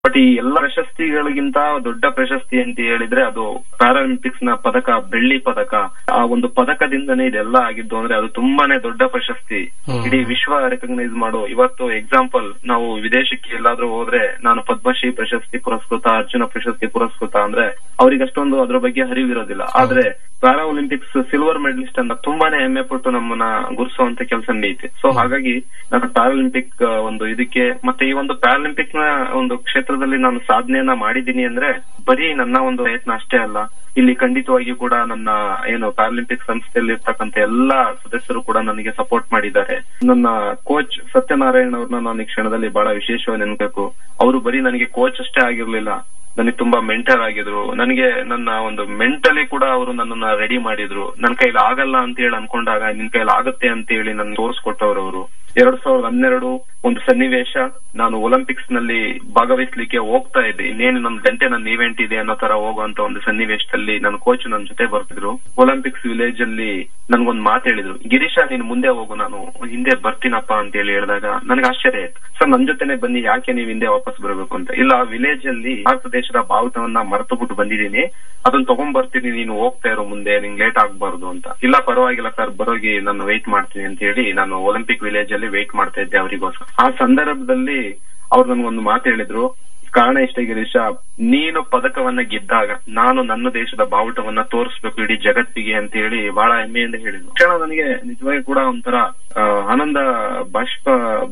But ಈ ಎಲ್ಲ ಪ್ರಶಸ್ತಿಗಳಿಗಿಂತ ದೊಡ್ಡ ಪ್ರಶಸ್ತಿ ಅಂತ ಹೇಳಿದ್ರೆ ಅದು ಪ್ಯಾರಾಲಿಂಪಿಕ್ಸ್ ನ ಪದಕ, ಬೆಳ್ಳಿ ಪದಕ. ಆ ಒಂದು ಪದಕದಿಂದನೇ ಇದೆಲ್ಲ ಆಗಿದ್ದು ಅಂದ್ರೆ ಅದು ತುಂಬಾನೇ ದೊಡ್ಡ ಪ್ರಶಸ್ತಿ. ಇಡೀ ವಿಶ್ವ ರೆಕಗ್ನೈಸ್ ಮಾಡೋ. ಇವತ್ತು ಎಕ್ಸಾಂಪಲ್, ನಾವು ವಿದೇಶಕ್ಕೆ ಎಲ್ಲಾದ್ರೂ ಹೋದ್ರೆ ನಾನು ಪದ್ಮಶ್ರೀ ಪ್ರಶಸ್ತಿ ಪುರಸ್ಕೃತ, ಅರ್ಜುನ ಪ್ರಶಸ್ತಿ ಪುರಸ್ಕೃತ ಅಂದ್ರೆ ಅವ್ರಿಗೆ ಅಷ್ಟೊಂದು ಅದ್ರ ಬಗ್ಗೆ ಅರಿವಿರೋದಿಲ್ಲ. ಆದ್ರೆ ಪ್ಯಾರಾ ಒಲಿಂಪಿಕ್ಸ್ ಸಿಲ್ವರ್ ಮೆಡಲಿಸ್ಟ್ ಅಂತ ತುಂಬಾನೇ ಹೆಮ್ಮೆ ಪಟ್ಟು ನಮ್ಮನ್ನ ಗುರುಸುವಂತ ಕೆಲಸ ನಡೀತಿ. ಸೊ ಹಾಗಾಗಿ ನಾನು ಪ್ಯಾರಾಲಿಂಪಿಕ್ ಒಂದು ಇದಕ್ಕೆ ಮತ್ತೆ ಈ ಒಂದು ಪ್ಯಾರಾಲಿಂಪಿಕ್ ನ ಒಂದು ಕ್ಷೇತ್ರದಲ್ಲಿ ನಾನು ಸಾಧನೆಯನ್ನ ಮಾಡಿದ್ದೀನಿ ಅಂದ್ರೆ ಬರೀ ನನ್ನ ಒಂದು ಪ್ರಯತ್ನ ಅಷ್ಟೇ ಅಲ್ಲ, ಇಲ್ಲಿ ಖಂಡಿತವಾಗಿಯೂ ಕೂಡ ನನ್ನ ಏನು ಪ್ಯಾರಾಲಿಂಪಿಕ್ ಸಂಸ್ಥೆಯಲ್ಲಿ ಇರ್ತಕ್ಕಂಥ ಎಲ್ಲಾ ಸದಸ್ಯರು ಕೂಡ ನನಗೆ ಸಪೋರ್ಟ್ ಮಾಡಿದ್ದಾರೆ. ನನ್ನ ಕೋಚ್ ಸತ್ಯನಾರಾಯಣ್ ಅವ್ರನ್ನ ನಾನು ಈ ಕ್ಷಣದಲ್ಲಿ ಬಹಳ ವಿಶೇಷವಾಗಿ ನೆನಪಬೇಕು. ಅವರು ಬರೀ ನನಗೆ ಕೋಚ್ ಅಷ್ಟೇ ಆಗಿರ್ಲಿಲ್ಲ, ನನಗೆ ತುಂಬಾ ಮೆಂಟರ್ ಆಗಿದ್ರು. ನನಗೆ ನನ್ನ ಒಂದು ಮೆಂಟಲಿ ಕೂಡ ಅವರು ನನ್ನನ್ನ ರೆಡಿ ಮಾಡಿದ್ರು. ನನ್ನ ಕೈಲಿ ಆಗಲ್ಲ ಅಂತ ಹೇಳಿ ಅನ್ಕೊಂಡಾಗ ನಿನ್ ಕೈಲಿ ಆಗುತ್ತೆ ಅಂತ ಹೇಳಿ ನನ್ ತೋರಿಸ್ಕೊಟ್ಟವ್ರು ಅವರು. 2012 ಒಂದು ಸನ್ನಿವೇಶ, ನಾನು ಒಲಿಂಪಿಕ್ಸ್ ನಲ್ಲಿ ಭಾಗವಹಿಸ್ಲಿಕ್ಕೆ ಹೋಗ್ತಾ ಇದ್ದೆ. ಇನ್ನೇನು ನನ್ನ ಈವೆಂಟ್ ಇದೆ ಅನ್ನೋ ತರ ಹೋಗುವಂತ ಒಂದು ಸನ್ನಿವೇಶದಲ್ಲಿ ನನ್ನ ಕೋಚ್ ನನ್ನ ಜೊತೆ ಬರ್ತಿದ್ರು. ಒಲಿಂಪಿಕ್ಸ್ ವಿಲೇಜ್ ಅಲ್ಲಿ ನನ್ಗೊಂದ್ ಮಾತು ಹೇಳಿದ್ರು, ಗಿರೀಶ ನೀನು ಮುಂದೆ ಹೋಗು, ನಾನು ಹಿಂದೆ ಬರ್ತೀನಪ್ಪ ಅಂತ ಹೇಳಿ ಹೇಳಿದಾಗ ನನಗೆ ಆಶ್ಚರ್ಯ ಆಯ್ತು. ಸರ್ ನನ್ ಜೊತೆನೆ ಬನ್ನಿ, ಯಾಕೆ ನೀವು ಹಿಂದೆ ವಾಪಸ್ ಬರಬೇಕು ಅಂತ. ಇಲ್ಲ, ವಿಲೇಜ್ ಅಲ್ಲಿ ಭಾರತ ದೇಶದ ಬಾವುಟವನ್ನ ಮರೆತು ಬಿಟ್ಟು ಬಂದಿದ್ದೀನಿ, ಅದನ್ನ ತಗೊಂಡ್ ಬರ್ತೀನಿ, ನೀನು ಹೋಗ್ತಾ ಇರೋ ಮುಂದೆ, ನಿಂಗೆ ಲೇಟ್ ಆಗ್ಬಾರ್ದು ಅಂತ. ಇಲ್ಲ ಪರವಾಗಿಲ್ಲ ಸರ್, ಬರೋಗಿ ನಾನು ವೆಯ್ಟ್ ಮಾಡ್ತೀನಿ ಅಂತ ಹೇಳಿ ನಾನು ಒಲಿಂಪಿಕ್ ವಿಲೇಜ್ ಅಲ್ಲಿ ವೆಯ್ಟ್ ಮಾಡ್ತಾ ಇದ್ದೆ ಅವರಿಗೋಸ್ಕರ. ಆ ಸಂದರ್ಭದಲ್ಲಿ ಅವ್ರು ನನ್ಗೊಂದು ಮಾತು ಹೇಳಿದ್ರು, ಕಾರಣ ಇಷ್ಟೇ ಗಿರೀಶ, ನೀನು ಪದಕವನ್ನ ಗೆದ್ದಾಗ ನಾನು ನನ್ನ ದೇಶದ ಬಾವುಟವನ್ನ ತೋರಿಸ್ಬೇಕು ಇಡೀ ಜಗತ್ತಿಗೆ ಅಂತ ಹೇಳಿ ಬಹಳ ಹೆಮ್ಮೆಯಿಂದ ಹೇಳಿದ್ರು. ಕ್ಷಣ ನನಗೆ ನಿಜವಾಗಿ ಕೂಡ ಒಂಥರ ಆನಂದ ಬಾಷ್ಪ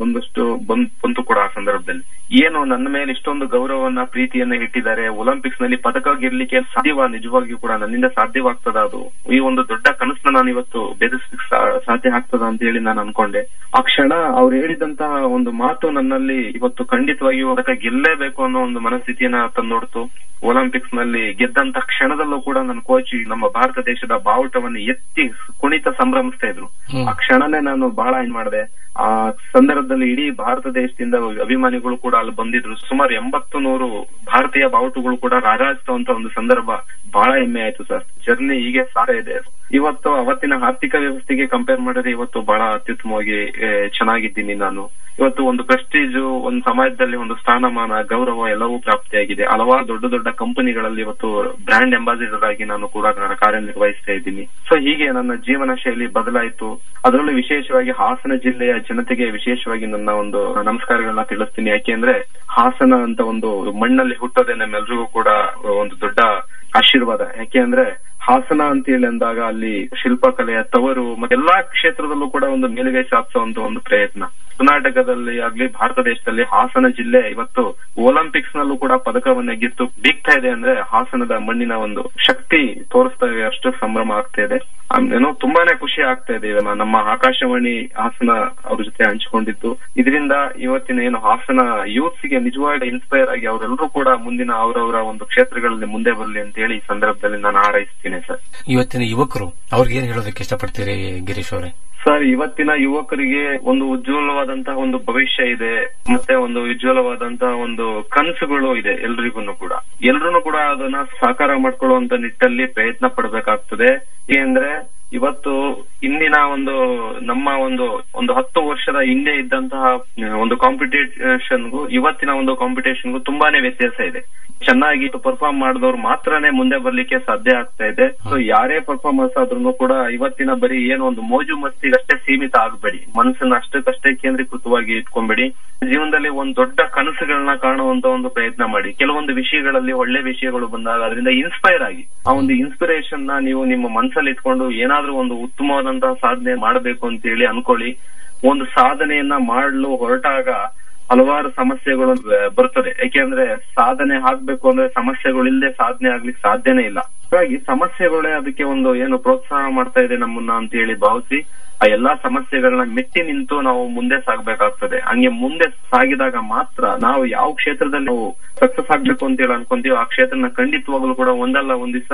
ಬಂತು ಕೂಡ ಆ ಸಂದರ್ಭದಲ್ಲಿ. ಏನು ನನ್ನ ಮೇಲೆ ಇಷ್ಟೊಂದು ಗೌರವವನ್ನ ಪ್ರೀತಿಯನ್ನ ಇಟ್ಟಿದ್ದಾರೆ, ಒಲಿಂಪಿಕ್ಸ್ ನಲ್ಲಿ ಪದಕ ಗೆಲ್ಲಲಿಕ್ಕೆ ಸಾಧ್ಯವ, ನಿಜವಾಗಿಯೂ ಕೂಡ ನನ್ನಿಂದ ಸಾಧ್ಯವಾಗ್ತದ, ಅದು ಈ ಒಂದು ದೊಡ್ಡ ಕನಸನ್ನ ನಾನು ಇವತ್ತು ಭೇದಿಸ್ಲಿಕ್ಕೆ ಸಾಧ್ಯ ಆಗ್ತದ ಅಂತ ಹೇಳಿ ನಾನು ಅನ್ಕೊಂಡೆ. ಆ ಕ್ಷಣ ಅವ್ರು ಹೇಳಿದಂತಹ ಒಂದು ಮಾತು ನನ್ನಲ್ಲಿ ಇವತ್ತು ಖಂಡಿತವಾಗಿಯೂ ಪದಕ ಗೆಲ್ಲೇಬೇಕು ಅನ್ನೋ ಒಂದು ಮನಸ್ಥಿತಿಯನ್ನ ತಂದೊಡ್ತು. ಒಲಿಂಪಿಕ್ಸ್ ನಲ್ಲಿ ಗೆದ್ದಂತ ಕ್ಷಣದಲ್ಲೂ ಕೂಡ ನನ್ನ ಕೋಚ್ ನಮ್ಮ ಭಾರತ ದೇಶದ ಬಾವುಟವನ್ನು ಎತ್ತಿ ಕುಣಿತ ಸಂಭ್ರಮಿಸ್ತಾ ಇದ್ರು. ಆ ಕ್ಷಣನೇ ನಾನು ಬಹಳ ಮಾಡಿದೆ. ಆ ಸಂದರ್ಭದಲ್ಲಿ ಇಡೀ ಭಾರತ ದೇಶದಿಂದ ಅಭಿಮಾನಿಗಳು ಕೂಡ ಅಲ್ಲಿ ಬಂದಿದ್ರು. ಸುಮಾರು 80-100 ಭಾರತೀಯ ಬಾವುಟಗಳು ಕೂಡ ರಾರಾಜಿಸುವಂತ ಒಂದು ಸಂದರ್ಭ ಬಹಳ ಹೆಮ್ಮೆ ಆಯ್ತು ಸರ್. ಜರ್ನಿ ಹೀಗೆ ಸಾರ ಇದೆ. ಇವತ್ತು ಅವತ್ತಿನ ಆರ್ಥಿಕ ವ್ಯವಸ್ಥೆಗೆ ಕಂಪೇರ್ ಮಾಡಿದ್ರೆ ಇವತ್ತು ಬಹಳ ಅತ್ಯುತ್ತಮವಾಗಿ ಚೆನ್ನಾಗಿದ್ದೀನಿ ನಾನು. ಇವತ್ತು ಒಂದು ಪ್ರೆಸ್ಟೀಜು, ಒಂದು ಸಮಾಜದಲ್ಲಿ ಒಂದು ಸ್ಥಾನಮಾನ, ಗೌರವ ಎಲ್ಲವೂ ಪ್ರಾಪ್ತಿಯಾಗಿದೆ. ಹಲವಾರು ದೊಡ್ಡ ದೊಡ್ಡ ಕಂಪನಿಗಳಲ್ಲಿ ಇವತ್ತು ಬ್ರ್ಯಾಂಡ್ ಅಂಬಾಸಿಡರ್ ಆಗಿ ನಾನು ಕೂಡ ಕಾರ್ಯನಿರ್ವಹಿಸ್ತಾ ಇದ್ದೀನಿ. ಸೊ ಹೀಗೆ ನನ್ನ ಜೀವನ ಶೈಲಿ ಬದಲಾಯಿತು. ಅದರಲ್ಲೂ ವಿಶೇಷವಾಗಿ ಹಾಸನ ಜಿಲ್ಲೆಯ ಜನತೆಗೆ ವಿಶೇಷವಾಗಿ ನನ್ನ ಒಂದು ನಮಸ್ಕಾರಗಳನ್ನ ತಿಳಿಸ್ತೀನಿ. ಯಾಕೆಂದ್ರೆ ಹಾಸನ ಅಂತ ಒಂದು ಮಣ್ಣಲ್ಲಿ ಹುಟ್ಟೋದೇ ನಮ್ಮೆಲ್ರಿಗೂ ಕೂಡ ಒಂದು ದೊಡ್ಡ ಆಶೀರ್ವಾದ. ಯಾಕೆ ಅಂದ್ರೆ ಹಾಸನ ಅಂತ ಹೇಳಿ ಅಂದಾಗ ಅಲ್ಲಿ ಶಿಲ್ಪಕಲೆಯ ತವರು ಮತ್ತೆ ಎಲ್ಲಾ ಕ್ಷೇತ್ರದಲ್ಲೂ ಕೂಡ ಒಂದು ಮೇಲುಗೈ ಸಾಧಿಸುವಂತ ಒಂದು ಪ್ರಯತ್ನ. ಕರ್ನಾಟಕದಲ್ಲಿ ಆಗ್ಲಿ ಭಾರತ ದೇಶದಲ್ಲಿ ಹಾಸನ ಜಿಲ್ಲೆ ಇವತ್ತು ಒಲಿಂಪಿಕ್ಸ್ ನಲ್ಲೂ ಕೂಡ ಪದಕವನ್ನ ಗೆದ್ದು ಬೀಗ್ತಾ ಇದೆ ಅಂದ್ರೆ ಹಾಸನದ ಮಣ್ಣಿನ ಒಂದು ಶಕ್ತಿ ತೋರಿಸ್ತಾ ಇದೆ. ಅಷ್ಟು ಸಂಭ್ರಮ ಆಗ್ತಾ ಇದೆ. ಏನೋ ತುಂಬಾನೇ ಖುಷಿ ಆಗ್ತಾ ಇದೆ. ನಮ್ಮ ಆಕಾಶವಾಣಿ ಹಾಸನ ಅವ್ರ ಜೊತೆ ಹಂಚಿಕೊಂಡಿದ್ದು ಇದರಿಂದ ಇವತ್ತಿನ ಏನು ಹಾಸನ ಯೂತ್ಸ್ ಗೆ ನಿಜವಾಗಿ ಇನ್ಸ್ಪೈರ್ ಆಗಿ ಅವರೆಲ್ಲರೂ ಕೂಡ ಮುಂದಿನ ಅವರವರ ಒಂದು ಕ್ಷೇತ್ರಗಳಲ್ಲಿ ಮುಂದೆ ಬರಲಿ ಅಂತ ಹೇಳಿ ಈ ಸಂದರ್ಭದಲ್ಲಿ ನಾನು ಹಾರೈಸ್ತೀನಿ ಸರ್. ಇವತ್ತಿನ ಯುವಕರು ಅವ್ರಿಗೆ ಏನ್ ಹೇಳೋದಕ್ಕೆ ಇಷ್ಟಪಡ್ತೀರಿ ಗಿರೀಶ್ ಅವರೇ? ಸರ್, ಇವತ್ತಿನ ಯುವಕರಿಗೆ ಒಂದು ಉಜ್ವಲವಾದಂತಹ ಒಂದು ಭವಿಷ್ಯ ಇದೆ, ಮತ್ತೆ ಒಂದು ಉಜ್ವಲವಾದಂತಹ ಒಂದು ಕನಸುಗಳು ಇದೆ. ಎಲ್ರಿಗೂ ಕೂಡ ಅದನ್ನ ಸಾಕಾರ ಮಾಡ್ಕೊಳ್ಳುವಂತ ನಿಟ್ಟಲ್ಲಿ ಪ್ರಯತ್ನ ಪಡಬೇಕಾಗ್ತದೆ. ಏಕೆಂದ್ರೆ ಇವತ್ತು ಇಂದಿನ ಒಂದು ನಮ್ಮ ಒಂದು 10 ವರ್ಷದ ಹಿಂದೆ ಇದ್ದಂತಹ ಒಂದು ಕಾಂಪಿಟೇಷನ್ಗೂ ಇವತ್ತಿನ ಒಂದು ಕಾಂಪಿಟೇಷನ್ಗೂ ತುಂಬಾನೇ ವ್ಯತ್ಯಾಸ ಇದೆ. ಚೆನ್ನಾಗಿ ಪರ್ಫಾರ್ಮ್ ಮಾಡಿದವ್ರು ಮಾತ್ರನೇ ಮುಂದೆ ಬರ್ಲಿಕ್ಕೆ ಸಾಧ್ಯ ಆಗ್ತಾ ಇದೆ. ಸೊ ಯಾರೇ ಪರ್ಫಾರ್ಮೆನ್ಸ್ ಆದ್ರೂ ಕೂಡ ಇವತ್ತಿನ ಬರೀ ಏನೋ ಒಂದು ಮೋಜು ಮಸ್ತಿಗಷ್ಟೇ ಸೀಮಿತ ಆಗಬೇಡಿ. ಮನಸ್ಸನ್ನ ಅಷ್ಟಕ್ಕಷ್ಟೇ ಕೇಂದ್ರೀಕೃತವಾಗಿ ಇಟ್ಕೊಂಡ್ಬೇಡಿ. ಜೀವನದಲ್ಲಿ ಒಂದು ದೊಡ್ಡ ಕನಸುಗಳನ್ನ ಕಾಣುವಂತ ಒಂದು ಪ್ರಯತ್ನ ಮಾಡಿ. ಕೆಲವೊಂದು ವಿಷಯಗಳಲ್ಲಿ ಒಳ್ಳೆ ವಿಷಯಗಳು ಬಂದಾಗ ಅದರಿಂದ ಇನ್ಸ್ಪೈರ್ ಆಗಿ ಆ ಒಂದು ಇನ್ಸ್ಪಿರೇಷನ್ ನ ನೀವು ನಿಮ್ಮ ಮನಸ್ಸಲ್ಲಿ ಇಟ್ಕೊಂಡು ಏನಾದ್ರೂ ಒಂದು ಉತ್ತಮವಾದಂತಹ ಸಾಧನೆ ಮಾಡಬೇಕು ಅಂತ ಹೇಳಿ ಅನ್ಕೊಳ್ಳಿ. ಒಂದು ಸಾಧನೆಯನ್ನ ಮಾಡಲು ಹೊರಟಾಗ ಹಲವಾರು ಸಮಸ್ಯೆಗಳು ಬರ್ತದೆ. ಯಾಕೆಂದ್ರೆ ಸಾಧನೆ ಆಗ್ಬೇಕು ಅಂದ್ರೆ ಸಮಸ್ಯೆಗಳಿಲ್ಲದೆ ಸಾಧನೆ ಆಗ್ಲಿಕ್ಕೆ ಸಾಧ್ಯನೇ ಇಲ್ಲ. ಹಾಗಾಗಿ ಸಮಸ್ಯೆಗಳೇ ಅದಕ್ಕೆ ಒಂದು ಏನು ಪ್ರೋತ್ಸಾಹ ಮಾಡ್ತಾ ಇದೆ ನಮ್ಮನ್ನ ಅಂತ ಹೇಳಿ ಭಾವಿಸಿ ಆ ಎಲ್ಲಾ ಸಮಸ್ಯೆಗಳನ್ನ ಮೆಟ್ಟಿ ನಿಂತು ನಾವು ಮುಂದೆ ಸಾಗ್ಬೇಕಾಗ್ತದೆ. ಹಂಗೆ ಮುಂದೆ ಸಾಗಿದಾಗ ಮಾತ್ರ ನಾವು ಯಾವ ಕ್ಷೇತ್ರದಲ್ಲಿ ನಾವು ಸಕ್ಸಸ್ ಆಗ್ಬೇಕು ಅಂತ ಹೇಳಿ ಅನ್ಕೊಂತೀವಿ ಆ ಕ್ಷೇತ್ರನ ಖಂಡಿತವಾಗ್ಲೂ ಕೂಡ ಒಂದಲ್ಲ ಒಂದ್ ದಿವಸ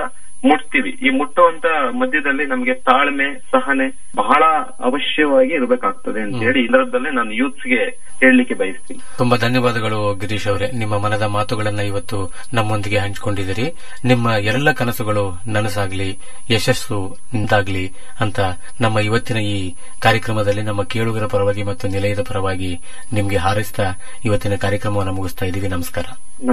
ಮುಟ್ತೀವಿ. ಈ ಮುಟ್ಟುವಂತ ಮಧ್ಯದಲ್ಲಿ ನಮ್ಗೆ ತಾಳ್ಮೆ, ಸಹನೆ ಬಹಳ ಅವಶ್ಯವಾಗಿ ಇರಬೇಕಾಗ್ತದೆ ಅಂತ ಹೇಳಿ ಇದರದ್ದಲ್ಲೇ ನಾನು ಯೂತ್ಸ್ಗೆ ಹೇಳಲಿಕ್ಕೆ ಬಯಸ್ತೀನಿ. ತುಂಬಾ ಧನ್ಯವಾದಗಳು ಗಿರೀಶ್ ಅವರೇ, ನಿಮ್ಮ ಮನದ ಮಾತುಗಳನ್ನ ಇವತ್ತು ನಮ್ಮೊಂದಿಗೆ ಹಂಚಿಕೊಂಡಿದ್ದೀರಿ. ನಿಮ್ಮ ಎಲ್ಲ ಕನಸುಗಳು ನನಸಾಗ್ಲಿ, ಯಶಸ್ಸು ನಿಂತಾಗ್ಲಿ ಅಂತ ನಮ್ಮ ಇವತ್ತಿನ ಈ ಕಾರ್ಯಕ್ರಮದಲ್ಲಿ ನಮ್ಮ ಕೇಳುಗರ ಪರವಾಗಿ ಮತ್ತು ನಿಲಯದ ಪರವಾಗಿ ನಿಮಗೆ ಹಾರೈಸ್ತಾ ಇವತ್ತಿನ ಕಾರ್ಯಕ್ರಮವನ್ನು ಮುಗಿಸ್ತಾ ಇದ್ದೀವಿ. ನಮಸ್ಕಾರ.